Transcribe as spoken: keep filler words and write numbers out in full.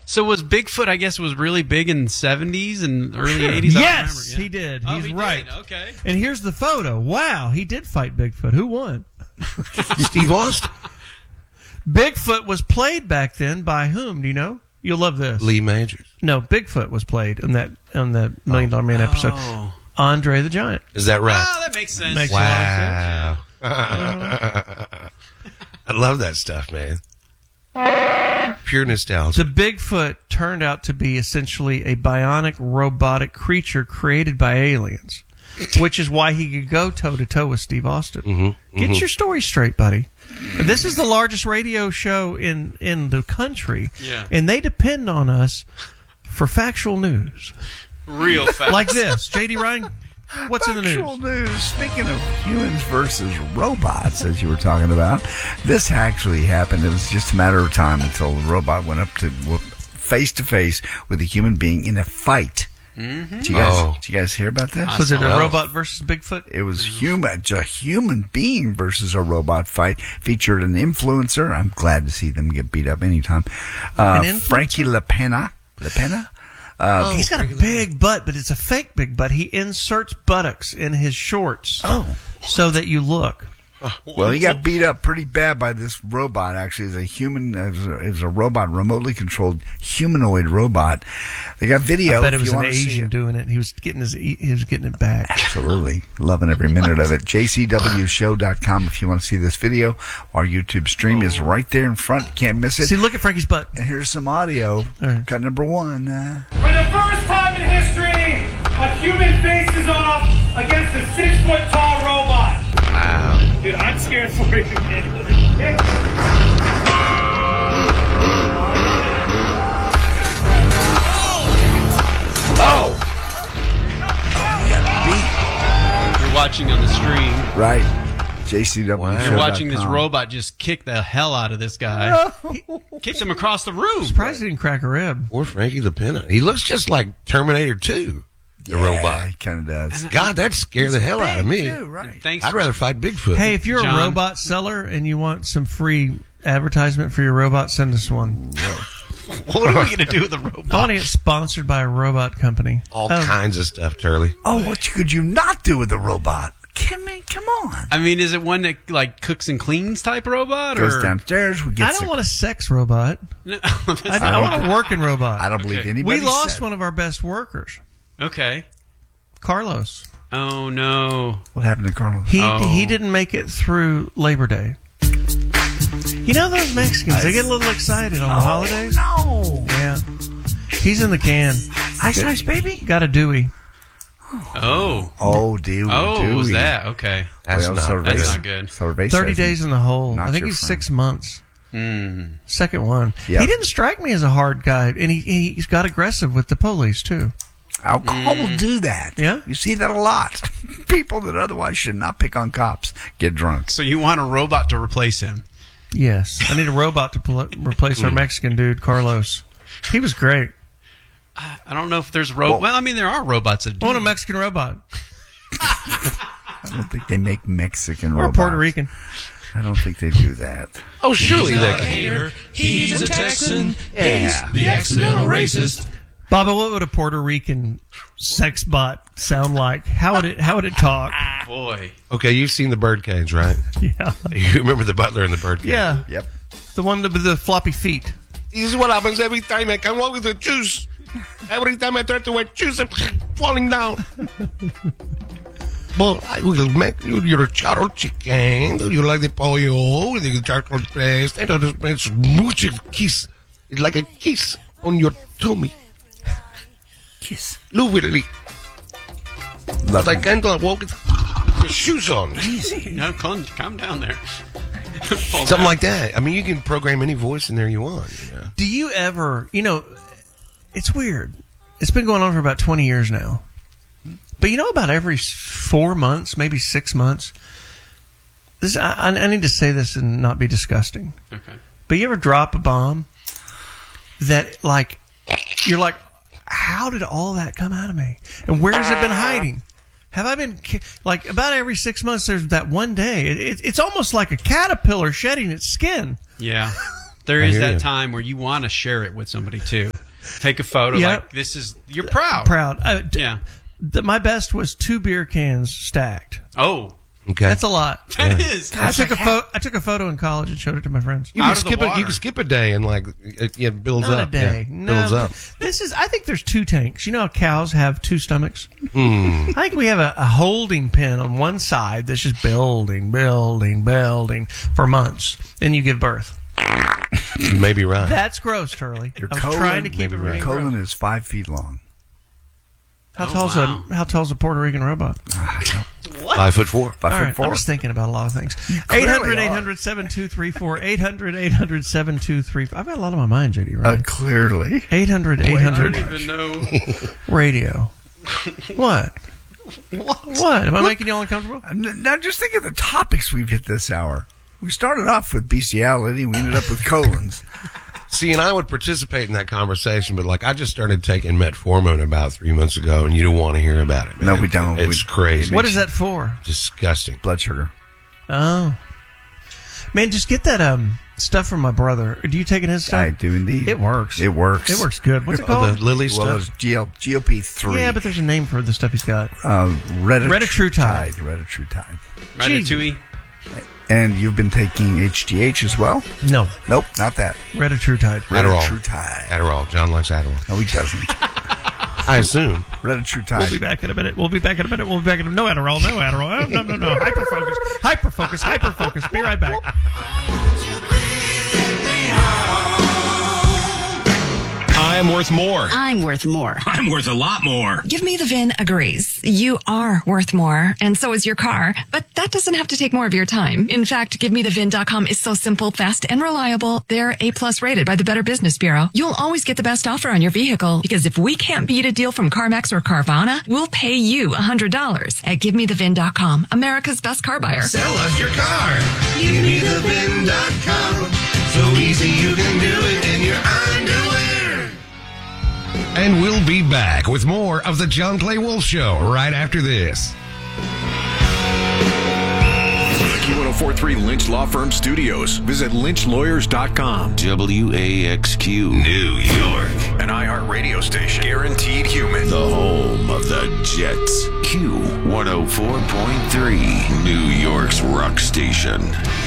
So was Bigfoot, I guess, was really big in the seventies and early eighties? Yes, yeah. he did. Oh, He's he right. Did. Okay. And here's the photo. Wow, he did fight Bigfoot. Who won? Steve Austin. Bigfoot was played back then by whom? Do you know? You'll love this. Lee Majors. No, Bigfoot was played in that on the Million Dollar Man episode. Oh. Andre the Giant. Is that right? Oh, that makes sense. Makes wow. I love that stuff, man. Pure nostalgia. The Bigfoot turned out to be essentially a bionic robotic creature created by aliens, which is why he could go toe-to-toe with Steve Austin. Mm-hmm, Get mm-hmm. your story straight, buddy. This is the largest radio show in, in the country, Yeah. and they depend on us for factual news. Real fast. Like this. J D Ryan, what's in the Factual news? news. Speaking of humans versus robots, as you were talking about, this actually happened. It was just a matter of time until the robot went up to face to face with a human being in a fight. Mm-hmm. Did you guys, Oh. did you guys hear about this? Was it a Oh. robot versus Bigfoot? It was human, a human being versus a robot fight. Featured an influencer. I'm glad to see them get beat up anytime. Uh, An influencer? Frankie LaPena. LaPena? Uh, He's got a big butt, but it's a fake big butt. He inserts buttocks in his shorts Oh. so that you look. Well, he got beat up pretty bad by this robot. Actually, it's a human. It was a, it was a robot, remotely controlled humanoid robot. They got video. I bet if it was you an wanna see Asian it. doing it. He was getting his he was getting it back. Absolutely, loving every minute of it. J C W show dot com if you want to see this video. Our YouTube stream is right there in front. Can't miss it. See, look at Frankie's butt. And here's some audio. All right. Cut number one. Uh, For the first time in history, a human faces off against a six-foot-tall robot. Wow. Dude, I'm scared for you, man. Oh! You're watching on the stream. right. J C W Wow. show dot com. You're watching this robot just kick the hell out of this guy. He kicked him across the room. Surprised he didn't crack a rib. Poor Frankie LaPena. He looks just like Terminator two, the Yeah, robot. he kind of does. God, that'd scare the hell out of me. Too, right. Thanks. I'd rather fight Bigfoot. Hey, if you're John. a robot seller and you want some free advertisement for your robot, send us one. What are we going to do with the robot? I want to get sponsored by a robot company. All Oh, kinds of stuff, Turley. Oh, what could you not do with a robot? Come on, come on. I mean, is it one that like cooks and cleans type robot? Goes or? downstairs. We get I don't some- want a sex robot. No, I, I want a working robot. I don't believe Okay. anybody. we lost said. one of our best workers, okay. Carlos. Oh no. What happened to Carlos? He Oh. he didn't make it through Labor Day. You know those Mexicans? They get a little excited on the holidays. No. Yeah. He's in the can. Ice Ice Baby? Got a Dewey. Oh. Oh, dude. Oh, was that okay? That's Well, not, Cerveza- that's not good. Cerveza Thirty is- days in the hole. Not I think your he's friend. six months. Hmm. Second one. Yeah. He didn't strike me as a hard guy, and he he's got aggressive with the police too. Alcohol will do that. Yeah. You see that a lot. People that otherwise should not pick on cops get drunk. So you want a robot to replace him? Yes, I need a robot to pl- replace our Mexican dude, Carlos. He was great. I don't know if there's ro. Well- Well, I mean, there are robots that do. I want a Mexican robot I don't think they make Mexican or a robots. Puerto Rican. I don't think they do that. Oh, surely that. He's a Texan. Yeah. The accidental racist. Baba, what would a Puerto Rican sex bot sound like? How would it How would it talk? Boy. Okay, you've seen the Birdcage, right? Yeah, You remember the butler in the Birdcage? yeah. Yep. The one with the floppy feet. This is what happens every time I come walk with the juice. Every time I try to wear shoes, I'm falling down. But I will make you your charro chicken. Do you like the pollo with the charcoal paste? And it's much kiss. It's like a kiss on your tummy. Kiss. Literally. Love But I it. can't walk with the shoes on. No, calm, calm down there. Something like that. I mean, you can program any voice in there you want. You know? Do you ever, you know, it's weird. It's been going on for about twenty years now. But you know, about every four months, maybe six months, this I, I need to say this and not be disgusting. Okay. But you ever drop a bomb that, like, you're like, how did all that come out of me? And where has it been hiding? Have I been, ki- like, about every six months, there's that one day. It, it, it's almost like a caterpillar shedding its skin. Yeah. There I is hear that you. time where you want to share it with somebody too. Take a photo. Yep. Like this is you're proud. Proud. Uh, d- Yeah. the, my best was two beer cans stacked. Oh, Okay. That's a lot. that is. I took a photo. I took a photo in college and showed it to my friends. You Out can of the skip it. You water. can skip a day and like it, it builds Not up. a day. Yeah, No, builds up. This is. I think there's two tanks. You know how cows have two stomachs. Hmm. I think we have a, a holding pen on one side that's just building, building, building for months. Then you give birth. You may be right. That's gross, Turley. Your I was colon- trying to keep it maybe really right. gross. Colon is five feet long. How Oh, tall's wow. a how tall's a Puerto Rican robot? Five foot four. Five All foot right, four. I was thinking about a lot of things. clearly eight hundred, are. eight hundred, seven two three four, eight hundred, eight hundred, seven two three four. I've got a lot on my mind, J D, Uh, right? clearly. eight hundred, eight hundred even know. radio. What? What? Am I making you all uncomfortable? N- Now, just think of the topics we've hit this hour. We started off with bestiality. We ended up with colons. See, and I would participate in that conversation, but like I just started taking metformin about three months ago, and you don't want to hear about it. No, man. we don't. It's We- crazy. What is that for? Disgusting. Blood sugar. Oh. Man, just get that um stuff from my brother. Do you taking his stuff? I do indeed. It works. It works. It works good. What's it Oh, called? the Lily Well, stuff. it's G L, G O P three. Yeah, but there's a name for the stuff he's got. uh, Reddit- Retatrutide. Retatrutide. Ratatouille. And you've been taking H G H as well? No, Nope, not that. Retatrutide. Adderall. Retatrutide. Adderall. John likes Adderall. No, he doesn't. I assume. Retatrutide. We'll be back in a minute. We'll be back in a minute. We'll be back in a minute. No Adderall. No Adderall. No, no, no. Hyper focus. Hyper focus. Hyper focus. Be right back. I'm worth more. I'm worth more. I'm worth a lot more. Give Me the V I N agrees. You are worth more, and so is your car. But that doesn't have to take more of your time. In fact, Give Me The V I N dot com is so simple, fast, and reliable. They're A-plus rated by the Better Business Bureau. You'll always get the best offer on your vehicle, because if we can't beat a deal from CarMax or Carvana, we'll pay you one hundred dollars at Give Me The V I N dot com, America's best car buyer. Sell us your car. Give me the V I N dot com. So easy you can do it in your underwear. And we'll be back with more of the John Clay Wolf Show right after this. Q one oh four point three Lynch Law Firm Studios. Visit lynch lawyers dot com. W A X Q, New York. An iHeart radio station. Guaranteed human. The home of the Jets. Q one oh four point three, New York's rock station.